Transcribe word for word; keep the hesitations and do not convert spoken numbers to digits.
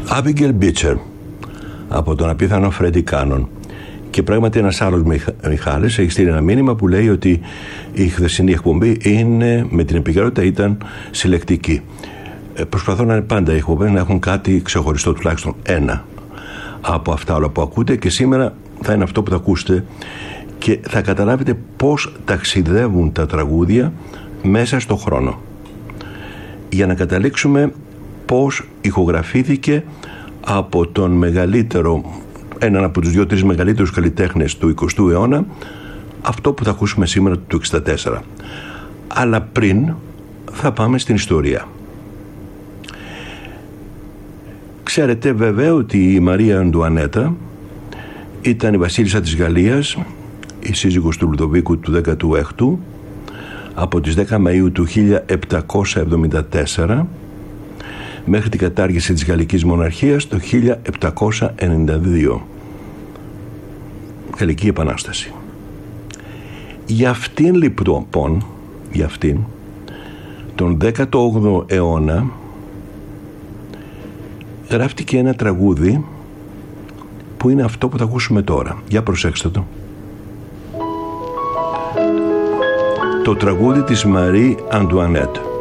Abigail Beecher από τον απίθανο Φρέντι Κάνον. Και πράγματι ένας άλλος Μιχάλης έχει στείλει ένα μήνυμα που λέει ότι η χθεσινή εκπομπή είναι, με την επικαιρότητα ήταν συλλεκτική. Ε, προσπαθώ να είναι πάντα οι εκπομπές να έχουν κάτι ξεχωριστό, τουλάχιστον ένα από αυτά όλα που ακούτε, και σήμερα θα είναι αυτό που θα ακούσετε και θα καταλάβετε πώς ταξιδεύουν τα τραγούδια μέσα στο χρόνο, για να καταλήξουμε πώς ηχογραφήθηκε από τον μεγαλύτερο, έναν από τους δύο-τρεις μεγαλύτερους καλλιτέχνες του εικοστού αιώνα, αυτό που θα ακούσουμε σήμερα του εξήντα τέσσερα. Αλλά πριν θα πάμε στην ιστορία. Ξέρετε βέβαια ότι η Μαρία Αντουανέτα ήταν η βασίλισσα της Γαλλίας, η σύζυγος του Λουδοβίκου του δέκατου έκτου, από τις δέκα Μαΐου του χίλια επτακόσια εβδομήντα τέσσερα μέχρι την κατάργηση της Γαλλικής Μοναρχίας το χίλια επτακόσια ενενήντα δύο. Γαλλική Επανάσταση. Για αυτήν λοιπόν, για αυτήν, τον δέκατο όγδοο αιώνα γράφτηκε ένα τραγούδι που είναι αυτό που θα ακούσουμε τώρα. Για προσέξτε το. Το τραγούδι της Μαρί Αντουανέτ.